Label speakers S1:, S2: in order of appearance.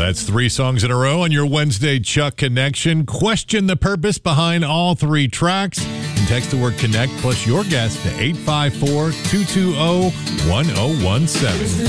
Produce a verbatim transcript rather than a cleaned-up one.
S1: That's three songs in a row on your Wednesday Chuck Connection. Question the purpose behind all three tracks and text the word connect plus your guess to eight five four, two two zero, one zero one seven.